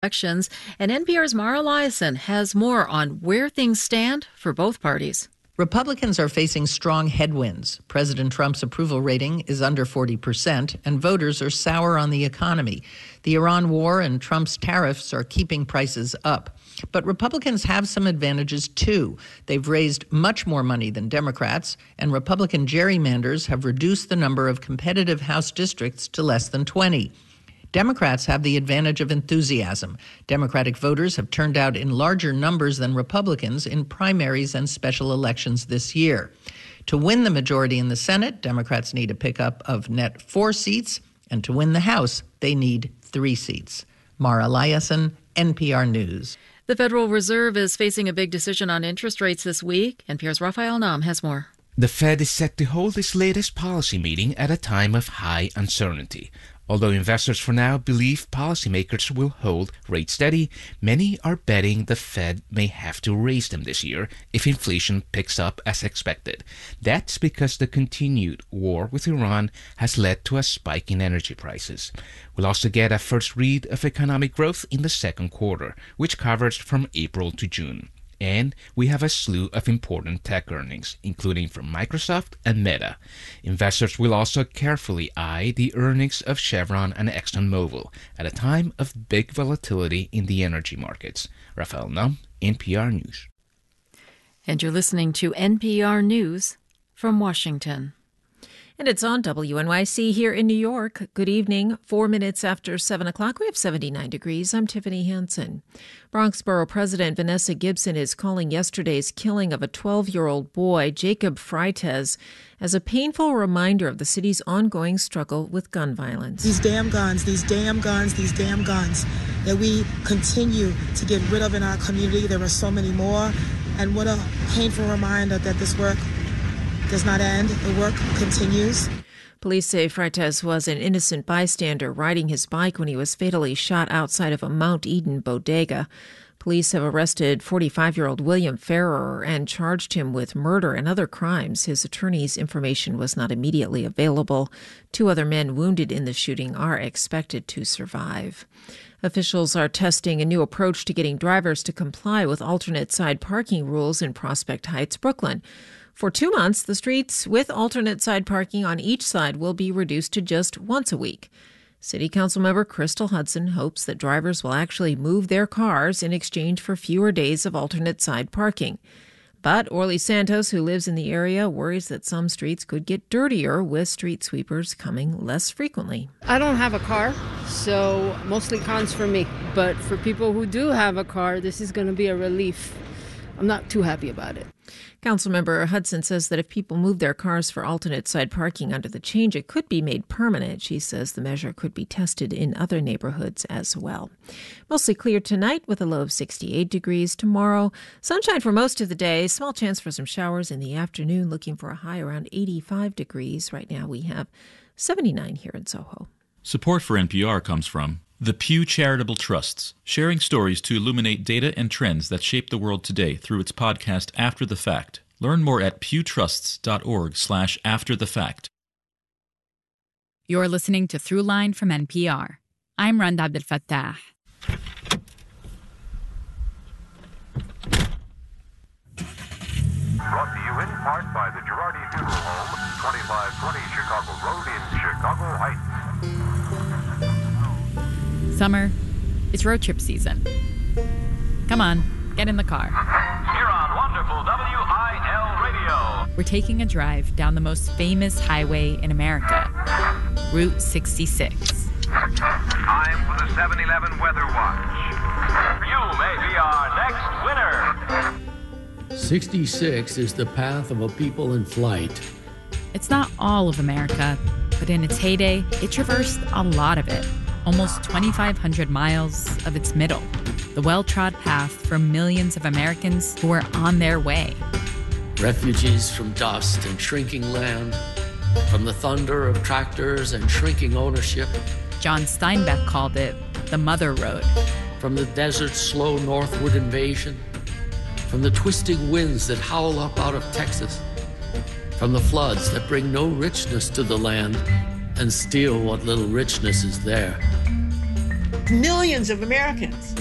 elections. And NPR's Mara Liasson has more on where things stand for both parties. Republicans are facing strong headwinds. President Trump's approval rating is under 40%, and voters are sour on the economy. The Iran war and Trump's tariffs are keeping prices up. But Republicans have some advantages, too. They've raised much more money than Democrats, and Republican gerrymanders have reduced the number of competitive House districts to less than 20. Democrats have the advantage of enthusiasm. Democratic voters have turned out in larger numbers than Republicans in primaries and special elections this year. To win the majority in the Senate, Democrats need a pickup of net 4 seats, and to win the House, they need 3 seats. Mara Liasson, NPR News. The Federal Reserve is facing a big decision on interest rates this week. NPR's Raphael Nam has more. The Fed is set to hold its latest policy meeting at a time of high uncertainty. Although investors for now believe policymakers will hold rates steady, many are betting the Fed may have to raise them this year if inflation picks up as expected. That's because the continued war with Iran has led to a spike in energy prices. We'll also get a first read of economic growth in the second quarter, which covers from April to June. And we have a slew of important tech earnings, including from Microsoft and Meta. Investors will also carefully eye the earnings of Chevron and ExxonMobil at a time of big volatility in the energy markets. Raphael Nam, NPR News. And you're listening to NPR News from Washington. And it's on WNYC here in New York. Good evening. 4 minutes after 7 o'clock, we have 79 degrees. I'm Tiffany Hansen. Bronx Borough President Vanessa Gibson is calling yesterday's killing of a 12-year-old boy, Jacob Freitas, as a painful reminder of the city's ongoing struggle with gun violence. These damn guns, these damn guns, these damn guns that we continue to get rid of in our community. There are so many more. And what a painful reminder that this work does not end. The work continues. Police say Freitas was an innocent bystander riding his bike when he was fatally shot outside of a Mount Eden bodega. Police have arrested 45-year-old William Ferrer and charged him with murder and other crimes. His attorney's information was not immediately available. 2 other men wounded in the shooting are expected to survive. Officials are testing a new approach to getting drivers to comply with alternate side parking rules in Prospect Heights, Brooklyn. For 2 months, the streets with alternate side parking on each side will be reduced to just once a week. City Council member Crystal Hudson hopes that drivers will actually move their cars in exchange for fewer days of alternate side parking. But Orly Santos, who lives in the area, worries that some streets could get dirtier with street sweepers coming less frequently. I don't have a car, so mostly cons for me. But for people who do have a car, this is going to be a relief. I'm not too happy about it. Councilmember Hudson says that if people move their cars for alternate side parking under the change, it could be made permanent. She says the measure could be tested in other neighborhoods as well. Mostly clear tonight with a low of 68 degrees. Tomorrow, sunshine for most of the day. Small chance for some showers in the afternoon, looking for a high around 85 degrees. Right now we have 79 here in Soho. Support for NPR comes from the Pew Charitable Trusts, sharing stories to illuminate data and trends that shape the world today through its podcast After the Fact. Learn more at pewtrusts.org/afterthefact. You're listening to Throughline from NPR. I'm Randa Abdel-Fattah. Brought to you in part by the Girardi Funeral Home, 2520 Chicago Road in Chicago Heights. Summer, it's road trip season. Come on, get in the car. Here on wonderful WIL Radio. We're taking a drive down the most famous highway in America, Route 66. Time for the 7-Eleven Weather Watch. You may be our next winner. 66 is the path of a people in flight. It's not all of America, but in its heyday, it traversed a lot of it. Almost 2,500 miles of its middle, the well-trod path for millions of Americans who are on their way. Refugees from dust and shrinking land, from the thunder of tractors and shrinking ownership. John Steinbeck called it the Mother Road. From the desert's slow northward invasion, from the twisting winds that howl up out of Texas, from the floods that bring no richness to the land and steal what little richness is there. millions of Americans.